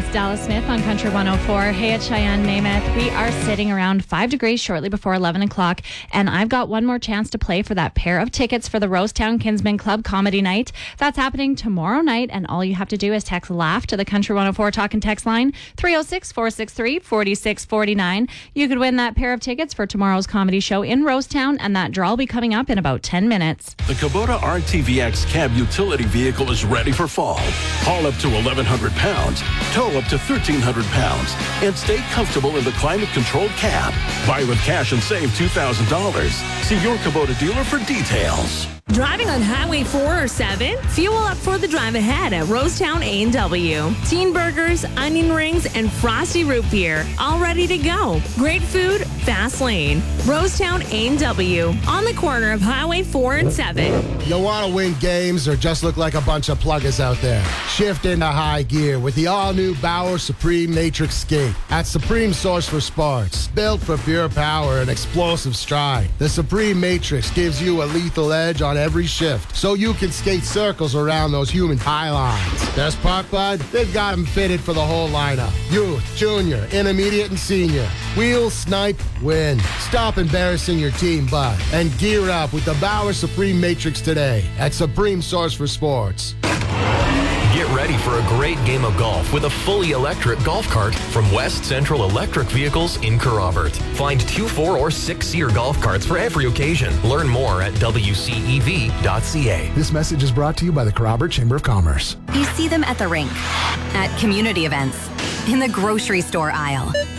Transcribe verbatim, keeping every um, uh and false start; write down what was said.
Dallas Smith on Country one oh four. Hey, it's Cheyenne Namath. We are sitting around five degrees shortly before eleven o'clock, and I've got one more chance to play for that pair of tickets for the Rosetown Kinsman Club Comedy Night. That's happening tomorrow night, and all you have to do is text LAUGH to the Country one oh four talk and text line three oh six, four six three, four six four nine. You could win that pair of tickets for tomorrow's comedy show in Rosetown, and that draw will be coming up in about ten minutes. The Kubota R T V X cab utility vehicle is ready for fall. Haul up to eleven hundred pounds, tow up to thirteen hundred pounds, and stay comfortable in the climate-controlled cab. Buy with cash and save two thousand dollars. See your Kubota dealer for details. Driving on Highway four or seven? Fuel up for the drive ahead at Rosetown A and W. Teen burgers, onion rings, and frosty root beer. All ready to go. Great food, fast lane. Rosetown A and W. On the corner of Highway four and seven. You want to win games or just look like a bunch of pluggers out there? Shift into high gear with the all-new Bauer Supreme Matrix Skate. At Supreme Source for Sports. Built for pure power and explosive stride. The Supreme Matrix gives you a lethal edge on every shift, so you can skate circles around those human high lines. There's Park Bud, they've got them fitted for the whole lineup. Youth, junior, intermediate, and senior. Wheel, snipe, win. Stop embarrassing your team, bud, and gear up with the Bauer Supreme Matrix today at Supreme Source for Sports. Get ready for a great game of golf with a fully electric golf cart from West Central Electric Vehicles in Kerrobert. Find two, four, or six-seater golf carts for every occasion. Learn more at w c e v dot c a. This message is brought to you by the Kerrobert Chamber of Commerce. You see them at the rink, at community events, in the grocery store aisle.